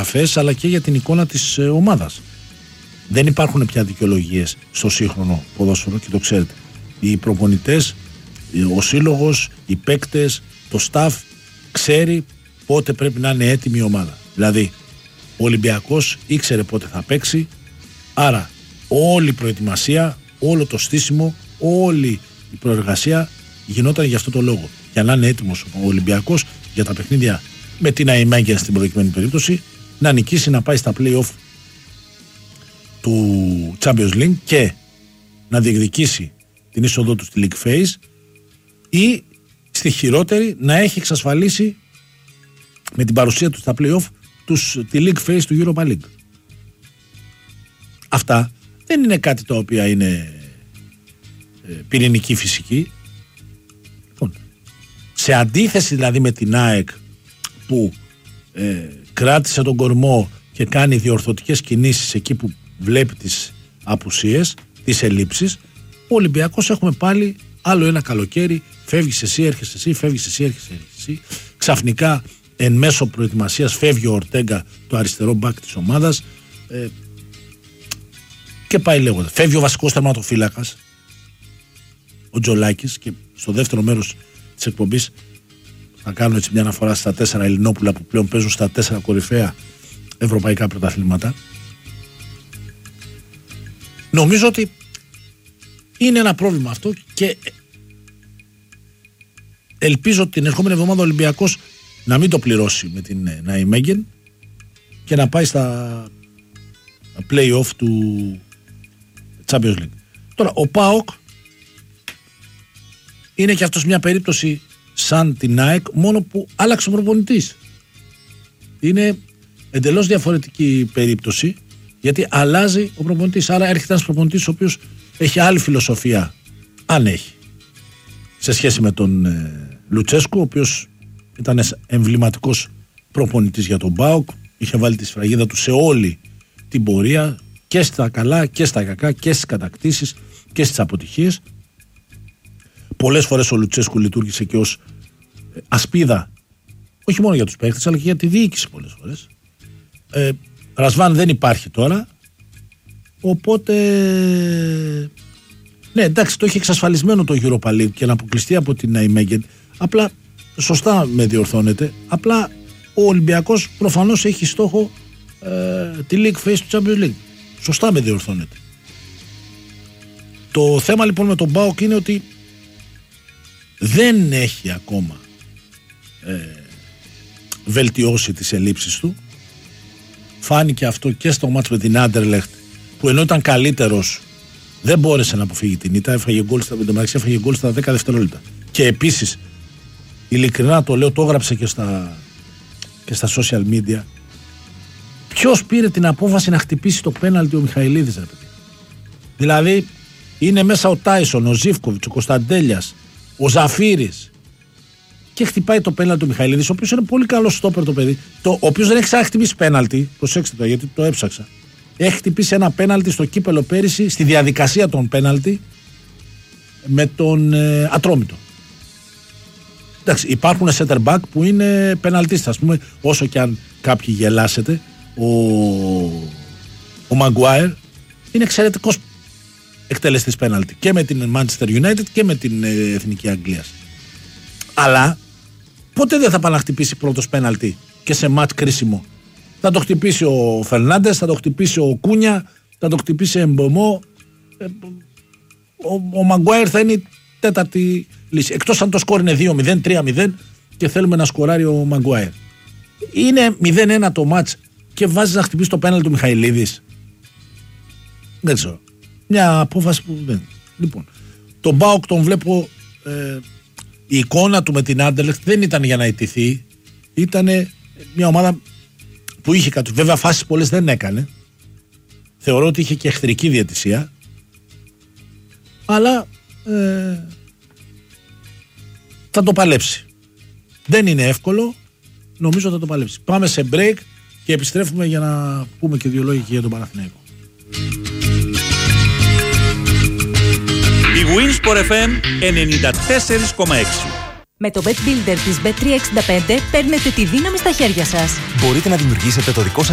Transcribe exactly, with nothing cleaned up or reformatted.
μεταγραφές αλλά και για την εικόνα της ε, ομάδας. Δεν υπάρχουν πια δικαιολογίες στο σύγχρονο ποδόσφαιρο και το ξέρετε. Οι προπονητές, ο σύλλογος, οι παίκτες, το staff ξέρει πότε πρέπει να είναι έτοιμη η ομάδα. Δηλαδή, ο Ολυμπιακός ήξερε πότε θα παίξει, άρα όλη η προετοιμασία, όλο το στήσιμο, όλη η προεργασία γινόταν για αυτό το λόγο. Για να είναι έτοιμος ο Ολυμπιακός για τα παιχνίδια με την Nijmegen στην προκειμένη περίπτωση, να νικήσει, να πάει στα play-off του Champions League και να διεκδικήσει την είσοδό του στη League Phase, ή στη χειρότερη να έχει εξασφαλίσει με την παρουσία του στα play-off τους, τη League Phase του Europa League. Αυτά δεν είναι κάτι το οποίο είναι ε, πυρηνική φυσική. Λοιπόν, σε αντίθεση δηλαδή με την ΑΕΚ που ε, κράτησε τον κορμό και κάνει διορθωτικές κινήσεις εκεί που βλέπει τις απουσίες, τις ελλείψεις, ο Ολυμπιακός έχουμε πάλι άλλο ένα καλοκαίρι, φεύγεις εσύ, έρχεσαι εσύ, φεύγεις εσύ, έρχεσαι εσύ. Ξαφνικά εν μέσω προετοιμασίας φεύγει ο Ορτέγκα, το αριστερό μπακ της ομάδας, ε, και πάει λέγοντας. Φεύγει ο βασικός τερματοφύλακας, ο Τζολάκης, και στο δεύτερο μέρος της εκπομπής θα κάνω έτσι μια αναφορά στα τέσσερα Ελληνόπουλα που πλέον παίζουν στα τέσσερα κορυφαία ευρωπαϊκά πρωταθλήματα. Νομίζω ότι είναι ένα πρόβλημα αυτό και ελπίζω ότι την ερχόμενη εβδομάδα ο Ολυμπιακός να μην το πληρώσει με την Nijmegen και να πάει στα play-off του Champions League. Τώρα ο ΠΑΟΚ είναι και αυτός μια περίπτωση σαν την ΑΕΚ, μόνο που άλλαξε ο προπονητής. Είναι εντελώς διαφορετική περίπτωση, γιατί αλλάζει ο προπονητής. Άρα έρχεται ένας προπονητής ο οποίος έχει άλλη φιλοσοφία, αν έχει, σε σχέση με τον ε, Λουτσέσκου, ο οποίος ήταν εμβληματικός προπονητής για τον ΠΑΟΚ, είχε βάλει τη σφραγίδα του σε όλη την πορεία, και στα καλά και στα κακά, και στις κατακτήσεις και στις αποτυχίες. Πολλές φορές ο Λουτσέσκου λειτουργήσε και ως ασπίδα, όχι μόνο για τους παίκτες αλλά και για τη διοίκηση πολλές φορές. ε, Ρασβάν δεν υπάρχει τώρα, οπότε ναι, εντάξει, το έχει εξασφαλισμένο το Europa League και να αποκλειστεί από την Nijmegen. Απλά, σωστά με διορθώνεται, απλά ο Ολυμπιακός προφανώς έχει στόχο ε, τη League Phase του Champions League. Σωστά με διορθώνεται. Το θέμα λοιπόν με τον ΠΑΟΚ είναι ότι δεν έχει ακόμα ε, βελτιώσει τις ελλείψεις του. Φάνηκε αυτό και στο μάτς με την Άντερλεχτ, που ενώ ήταν καλύτερος δεν μπόρεσε να αποφύγει την ήττα. Έφαγε γκολ στα, έφαγε γκολ στα δέκα δευτερόλεπτα. Και επίσης, ειλικρινά το λέω, το έγραψε και στα, και στα social media, ποιος πήρε την απόφαση να χτυπήσει το πέναλτι ο Μιχαηλίδης, ρε παιδί? Δηλαδή είναι μέσα ο Τάισον, ο Ζίβκοβιτς, ο Κωνσταντέλιας, ο Ζαφύρης, και χτυπάει το πέναλτι ο Μιχαηλίδης, ο οποίος είναι πολύ καλό στόπερ το παιδί, το, ο οποίος δεν έχει ξαναχτυπήσει πέναλτι. Προσέξτε το, γιατί το έψαξα. Έχει χτυπήσει ένα πέναλτι στο κύπελο πέρυσι, στη διαδικασία των πέναλτι, με τον ε, Ατρόμητο. Εντάξει, υπάρχουν center back που είναι πεναλτίστας, ας πούμε, όσο και αν κάποιοι γελάσετε. Ο, ο Μαγκουάιρ είναι εξαιρετικός εκτελεστής πέναλτι και με την Manchester United και με την ε, Εθνική Αγγλίας. Αλλά ποτέ δεν θα πάει να χτυπήσει πρώτος πέναλτι και σε μάτς κρίσιμο. Θα το χτυπήσει ο Φερνάντες, θα το χτυπήσει ο Κούνια, θα το χτυπήσει Εμπομό. Ο, ο Μαγκουάιρ θα είναι η τέταρτη λύση. Εκτός αν το σκόρ είναι δύο μηδέν, τρία μηδέν και θέλουμε να σκοράρει ο Μαγκουάιρ. Είναι μηδέν ένα το μάτς και βάζεις να χτυπήσει το πέναλτι του Μιχαηλίδης. Δεν ξέρω. Μια απόφαση που δεν. Λοιπόν, τον ΠΑΟΚ τον βλέπω. Ε, η εικόνα του με την Άντερλεχτ δεν ήταν για να ιτηθεί. Ήταν μια ομάδα που είχε κατ' βέβαια φάσεις πολλές δεν έκανε. Θεωρώ ότι είχε και εχθρική διαιτησία. Αλλά ε, θα το παλέψει. Δεν είναι εύκολο. Νομίζω θα το παλέψει. Πάμε σε break και επιστρέφουμε για να πούμε και δύο λόγια και για τον Παναθηναϊκό. Η Winsport εφ εμ ενενήντα τέσσερα κόμμα έξι. Με το Bet Builder της μπετ τριακόσια εξήντα πέντε παίρνετε τη δύναμη στα χέρια σας. Μπορείτε να δημιουργήσετε το δικό σας